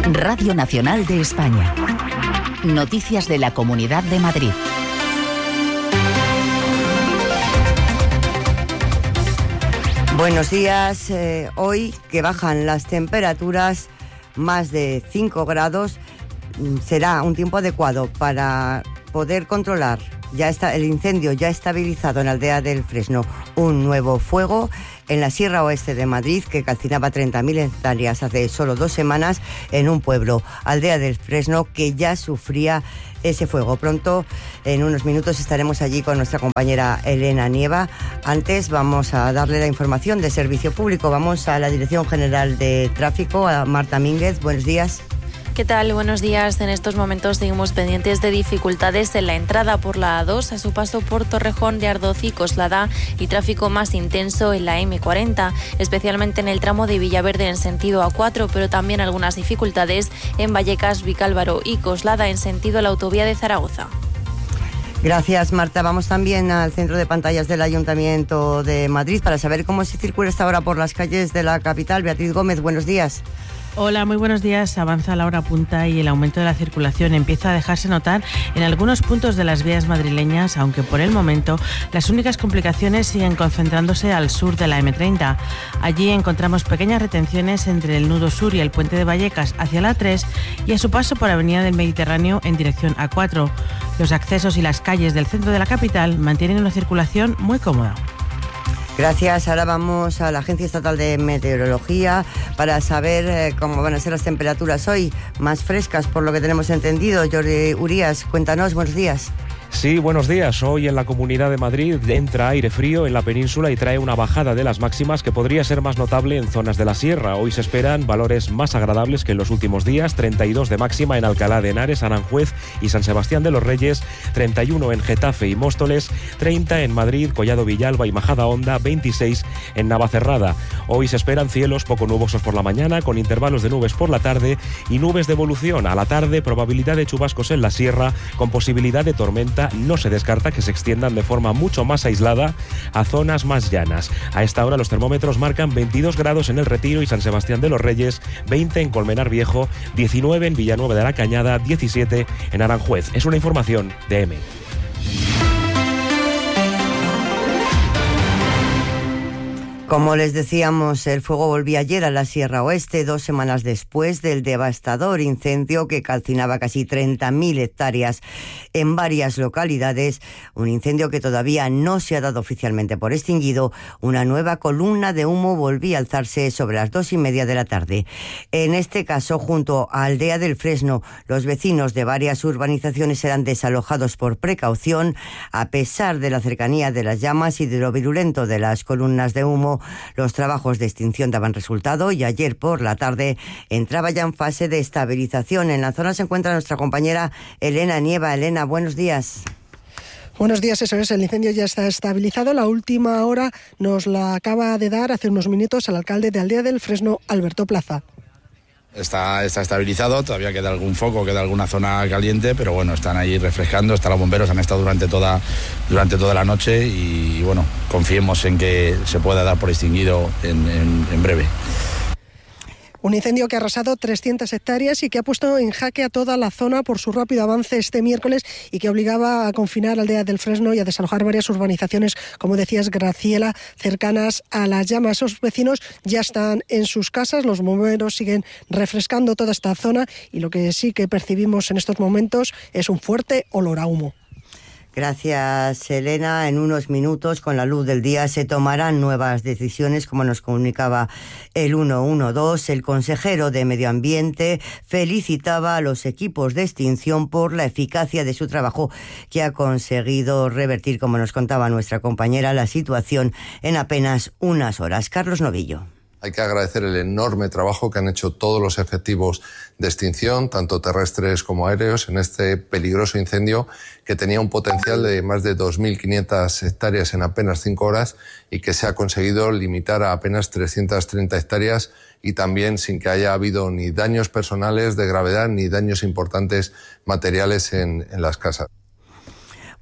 Radio Nacional de España. Noticias de la Comunidad de Madrid. Buenos días. Hoy que bajan las temperaturas, más de 5 grados, será un tiempo adecuado para poder controlar. Ya está el incendio ya estabilizado en la aldea del Fresno. Un nuevo fuego en la Sierra Oeste de Madrid que calcinaba 30.000 hectáreas hace solo 2 semanas en un pueblo, aldea del Fresno, que ya sufría ese fuego. Pronto, en unos minutos, estaremos allí con nuestra compañera Elena Nieva. Antes vamos a darle la información de servicio público. Vamos a la Dirección General de Tráfico, a Marta Mínguez. Buenos días. ¿Qué tal? Buenos días. En estos momentos seguimos pendientes de dificultades en la entrada por la A2 a su paso por Torrejón de Ardoz y Coslada y tráfico más intenso en la M40, especialmente en el tramo de Villaverde en sentido A4, pero también algunas dificultades en Vallecas, Vicálvaro y Coslada en sentido a la autovía de Zaragoza. Gracias, Marta. Vamos también al centro de pantallas del Ayuntamiento de Madrid para saber cómo se circula esta hora por las calles de la capital. Beatriz Gómez, buenos días. Hola, muy buenos días. Avanza la hora punta y el aumento de la circulación empieza a dejarse notar en algunos puntos de las vías madrileñas, aunque por el momento las únicas complicaciones siguen concentrándose al sur de la M30. Allí encontramos pequeñas retenciones entre el nudo sur y el puente de Vallecas hacia la A3 y a su paso por Avenida del Mediterráneo en dirección A4. Los accesos y las calles del centro de la capital mantienen una circulación muy cómoda. Gracias. Ahora vamos a la Agencia Estatal de Meteorología para saber cómo van a ser las temperaturas hoy, más frescas por lo que tenemos entendido. Jordi Urías, cuéntanos, buenos días. Sí, buenos días. Hoy en la Comunidad de Madrid entra aire frío en la península y trae una bajada de las máximas que podría ser más notable en zonas de la sierra. Hoy se esperan valores más agradables que en los últimos días, 32 de máxima en Alcalá de Henares, Aranjuez y San Sebastián de los Reyes, 31 en Getafe y Móstoles, 30 en Madrid, Collado Villalba y Majadahonda, 26 en Navacerrada. Hoy se esperan cielos poco nubosos por la mañana, con intervalos de nubes por la tarde y nubes de evolución. A la tarde, probabilidad de chubascos en la sierra, con posibilidad de tormenta. No se descarta que se extiendan de forma mucho más aislada a zonas más llanas. A esta hora los termómetros marcan 22 grados en El Retiro y San Sebastián de los Reyes, 20 en Colmenar Viejo, 19 en Villanueva de la Cañada, 17 en Aranjuez. Es una información de EME. Como les decíamos, el fuego volvía ayer a la Sierra Oeste, 2 semanas después del devastador incendio que calcinaba casi 30.000 hectáreas en varias localidades. Un incendio que todavía no se ha dado oficialmente por extinguido. Una nueva columna de humo volvía a alzarse sobre las 2:30 de la tarde. En este caso, junto a Aldea del Fresno, los vecinos de varias urbanizaciones serán desalojados por precaución, a pesar de la cercanía de las llamas y de lo virulento de las columnas de humo. Los trabajos de extinción daban resultado y ayer por la tarde entraba ya en fase de estabilización. En la zona se encuentra nuestra compañera Elena Nieva. Elena, buenos días. Buenos días, eso es, el incendio ya está estabilizado. La última hora nos la acaba de dar hace unos minutos el alcalde de Aldea del Fresno, Alberto Plaza. Está estabilizado, todavía queda algún foco, queda alguna zona caliente, pero bueno, están ahí refrescando, los bomberos han estado durante toda la noche y bueno, confiemos en que se pueda dar por extinguido en breve. Un incendio que ha arrasado 300 hectáreas y que ha puesto en jaque a toda la zona por su rápido avance este miércoles y que obligaba a confinar Aldea del Fresno y a desalojar varias urbanizaciones, como decías, Graciela, cercanas a las llamas. Esos vecinos ya están en sus casas, los bomberos siguen refrescando toda esta zona y lo que sí que percibimos en estos momentos es un fuerte olor a humo. Gracias, Elena. En unos minutos, con la luz del día, se tomarán nuevas decisiones, como nos comunicaba el 112. El consejero de Medio Ambiente felicitaba a los equipos de extinción por la eficacia de su trabajo, que ha conseguido revertir, como nos contaba nuestra compañera, la situación en apenas unas horas. Carlos Novillo. Hay que agradecer el enorme trabajo que han hecho todos los efectivos de extinción, tanto terrestres como aéreos, en este peligroso incendio que tenía un potencial de más de 2.500 hectáreas en apenas 5 horas y que se ha conseguido limitar a apenas 330 hectáreas y también sin que haya habido ni daños personales de gravedad ni daños importantes materiales en las casas.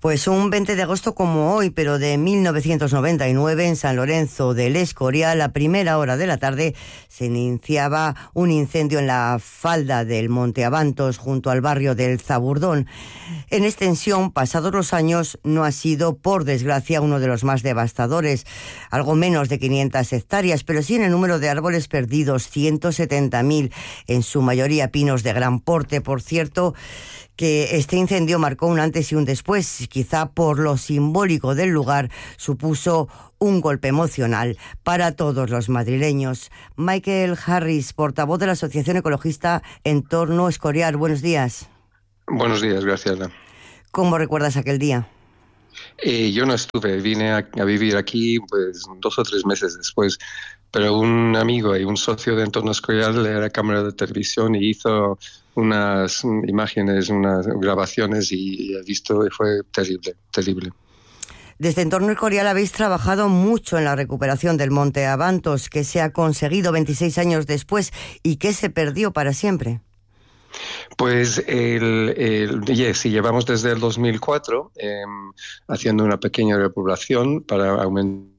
Pues un 20 de agosto como hoy, pero de 1999, en San Lorenzo del Escorial, a primera hora de la tarde, se iniciaba un incendio en la falda del Monte Abantos, junto al barrio del Zaburdón. En extensión, pasados los años, no ha sido, por desgracia, uno de los más devastadores, algo menos de 500 hectáreas, pero sí en el número de árboles perdidos, 170.000, en su mayoría pinos de gran porte. Por cierto, que este incendio marcó un antes y un después, quizá por lo simbólico del lugar, supuso un golpe emocional para todos los madrileños. Michael Harris, portavoz de la Asociación Ecologista Entorno Escorial, buenos días. Buenos días, Graciela. ¿Cómo recuerdas aquel día? Yo no estuve, vine a vivir aquí pues 2 o 3 meses después, pero un amigo y un socio de Entorno Escorial era cámara de televisión y hizo unas imágenes, unas grabaciones y he visto y fue terrible, terrible. Desde Entorno Escorial habéis trabajado mucho en la recuperación del Monte Abantos, que se ha conseguido 26 años después y que se perdió para siempre. Pues sí, llevamos desde el 2004 haciendo una pequeña repoblación para aumentar.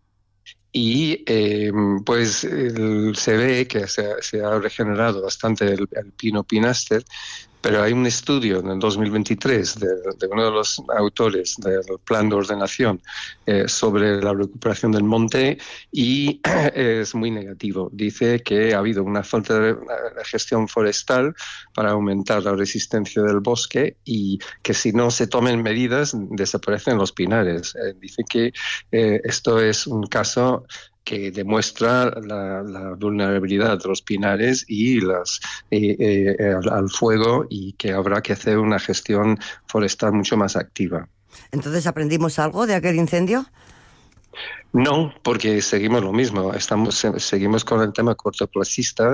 Y pues se ve que se ha regenerado bastante el pino pinaster, pero hay un estudio en el 2023 de uno de los autores del plan de ordenación sobre la recuperación del monte y es muy negativo. Dice que ha habido una falta de gestión forestal para aumentar la resistencia del bosque y que si no se tomen medidas desaparecen los pinares. Dice que esto es un caso que demuestra la vulnerabilidad de los pinares y al fuego y que habrá que hacer una gestión forestal mucho más activa. ¿Entonces aprendimos algo de aquel incendio? No, porque seguimos lo mismo. Seguimos con el tema cortoplacista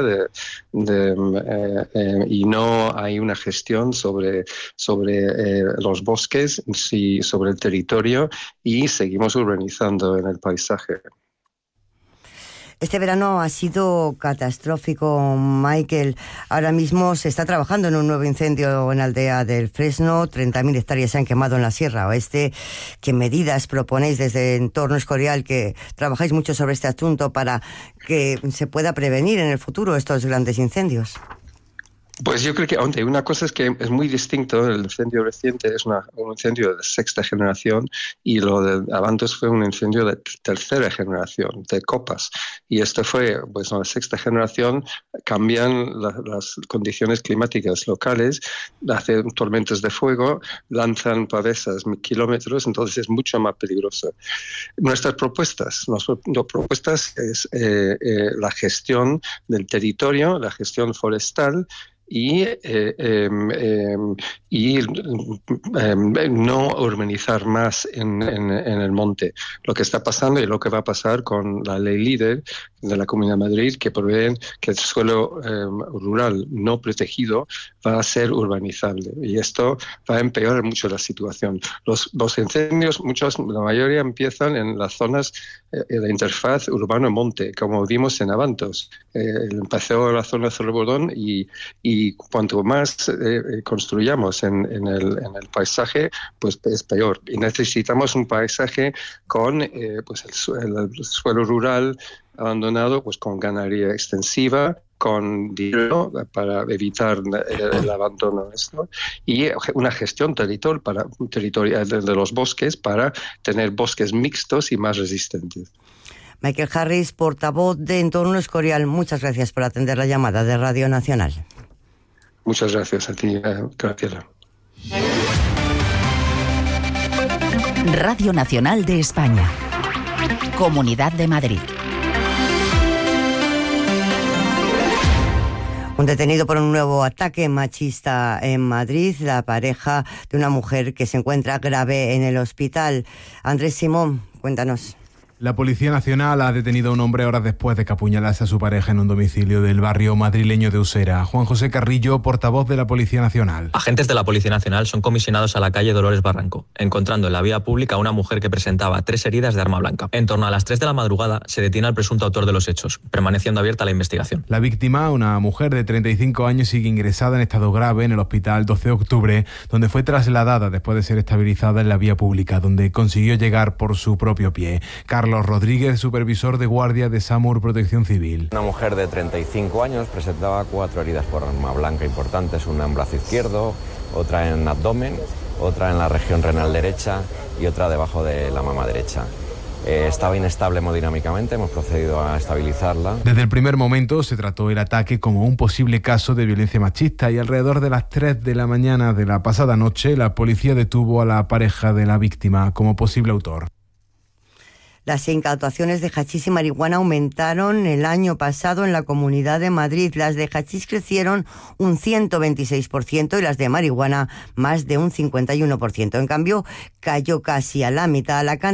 y no hay una gestión sobre los bosques, sobre el territorio y seguimos urbanizando en el paisaje. Este verano ha sido catastrófico, Michael. Ahora mismo se está trabajando en un nuevo incendio en la aldea del Fresno. 30.000 hectáreas se han quemado en la Sierra Oeste. ¿Qué medidas proponéis desde Entorno Escorial, que trabajáis mucho sobre este asunto, para que se pueda prevenir en el futuro estos grandes incendios? Pues yo creo que una cosa es que es muy distinto. El incendio reciente es un incendio de 6ª generación y lo de Abantos fue un incendio de 3ª generación, de copas. Y esto fue, pues en la 6ª generación cambian las condiciones climáticas locales, hacen tormentas de fuego, lanzan pavesas kilómetros, entonces es mucho más peligroso. Nuestras propuestas es la gestión del territorio, la gestión forestal, y no urbanizar más en el monte. Lo que está pasando y lo que va a pasar con la ley líder de la Comunidad de Madrid, que prevén que el suelo rural no protegido va a ser urbanizable, y esto va a empeorar mucho la situación. Los incendios, la mayoría empiezan en las zonas de interfaz urbano-monte, como vimos en Abantos. Empezó la zona de Zaburdón y cuanto más construyamos en el paisaje, pues es peor. Y necesitamos un paisaje con pues el suelo rural abandonado, pues con ganadería extensiva, con dinero para evitar el abandono y una gestión territorial de los bosques para tener bosques mixtos y más resistentes. Michael Harris, portavoz de Entorno Escorial, muchas gracias por atender la llamada de Radio Nacional. Muchas gracias a ti, Graciela. Radio Nacional de España. Comunidad de Madrid. Un detenido por un nuevo ataque machista en Madrid, la pareja de una mujer que se encuentra grave en el hospital. Andrés Simón, cuéntanos. La Policía Nacional ha detenido a un hombre horas después de que apuñalase a su pareja en un domicilio del barrio madrileño de Usera. Juan José Carrillo, portavoz de la Policía Nacional. Agentes de la Policía Nacional son comisionados a la calle Dolores Barranco, encontrando en la vía pública a una mujer que presentaba 3 heridas de arma blanca. En torno a las 3 de la madrugada se detiene al presunto autor de los hechos, permaneciendo abierta la investigación. La víctima, una mujer de 35 años, sigue ingresada en estado grave en el hospital 12 de octubre, donde fue trasladada después de ser estabilizada en la vía pública, donde consiguió llegar por su propio pie. Carlos Rodríguez, supervisor de guardia de SAMUR Protección Civil. Una mujer de 35 años presentaba 4 heridas por arma blanca importantes, una en brazo izquierdo, otra en abdomen, otra en la región renal derecha y otra debajo de la mama derecha. Estaba inestable hemodinámicamente, hemos procedido a estabilizarla. Desde el primer momento se trató el ataque como un posible caso de violencia machista y alrededor de las 3 de la mañana de la pasada noche la policía detuvo a la pareja de la víctima como posible autor. Las incautaciones de hachís y marihuana aumentaron el año pasado en la Comunidad de Madrid. Las de hachís crecieron un 126% y las de marihuana más de un 51%. En cambio, cayó casi a la mitad la cantidad